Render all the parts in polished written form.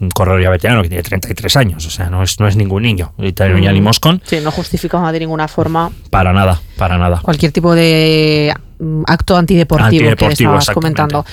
un corredor ya veterano que tiene 33 años, o sea, no es ningún niño. Yanni Moscon. Sí, no justificamos de ninguna forma. Para nada. Cualquier tipo de acto antideportivo que estabas comentando.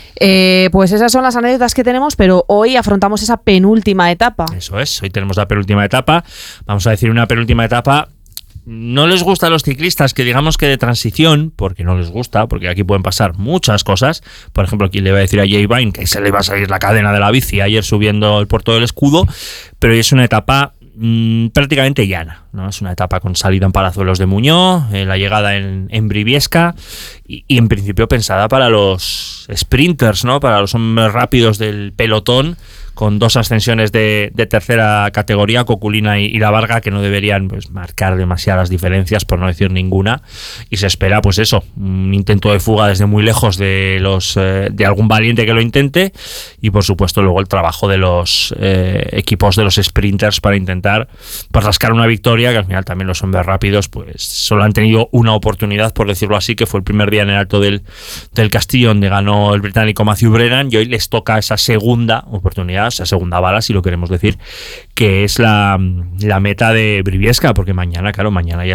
Pues esas son las anécdotas que tenemos, pero hoy afrontamos esa penúltima etapa. Eso es, hoy tenemos la penúltima etapa. Vamos a decir una penúltima etapa. No les gusta a los ciclistas que digamos que de transición, porque no les gusta, porque aquí pueden pasar muchas cosas. Por ejemplo, aquí le va a decir a Jay Vine que se le va a salir la cadena de la bici ayer subiendo el Puerto del Escudo, pero hoy es una etapa prácticamente llana, ¿no? Es una etapa con salida en Palazuelos de Muñoz, la llegada en Briviesca y en principio pensada para los sprinters, ¿no? Para los hombres rápidos del pelotón, con 2 ascensiones de tercera categoría, Coculina y La Varga, que no deberían pues marcar demasiadas diferencias, por no decir ninguna, y se espera pues eso, un intento de fuga desde muy lejos de algún valiente que lo intente, y por supuesto luego el trabajo de los equipos de los sprinters para intentar pues rascar una victoria, que al final también los hombres rápidos pues solo han tenido una oportunidad, por decirlo así, que fue el primer día en el Alto del Castillo, donde ganó el británico Matthew Brennan, y hoy les toca esa segunda oportunidad, esa segunda bala, si lo queremos decir, que es la meta de Briviesca, porque mañana ya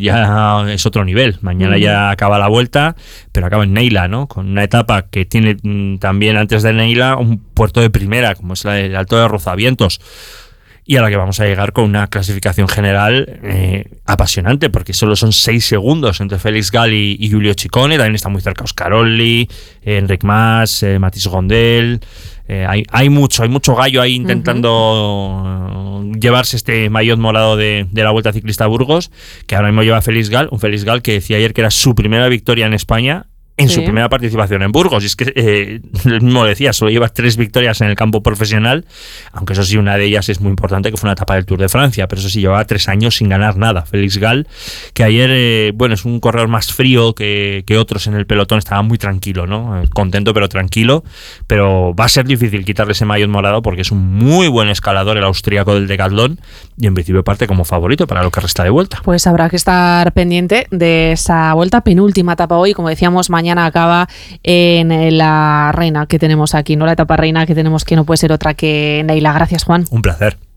es otro nivel. Mañana ya acaba la Vuelta, pero acaba en Neila, ¿no? Con una etapa que tiene también antes de Neila un puerto de primera, como es el Alto de Rozavientos, y a la que vamos a llegar con una clasificación general apasionante, porque solo son 6 segundos entre Félix Gall y Giulio Ciccone. También está muy cerca Oscaroli, Enric Mas, Mathis Gondel. Hay mucho gallo ahí intentando llevarse este maillot morado de la Vuelta Ciclista a Burgos, que ahora mismo lleva Félix Gall, un Félix Gall que decía ayer que era su primera victoria en España en su primera participación en Burgos. Y es que él mismo decía, solo lleva 3 victorias en el campo profesional, aunque eso sí, una de ellas es muy importante, que fue una etapa del Tour de Francia, pero eso sí, llevaba 3 años sin ganar nada. Félix Gall, que ayer, es un corredor más frío que otros en el pelotón, estaba muy tranquilo, ¿no? Contento pero tranquilo, pero va a ser difícil quitarle ese maillot morado porque es un muy buen escalador el austríaco del Decathlon, y en principio parte como favorito para lo que resta de Vuelta. Pues habrá que estar pendiente de esa Vuelta, penúltima etapa hoy, como decíamos, mañana acaba en la reina que tenemos aquí, ¿no? La etapa reina que tenemos, que no puede ser otra que Neila. Gracias, Juan. Un placer.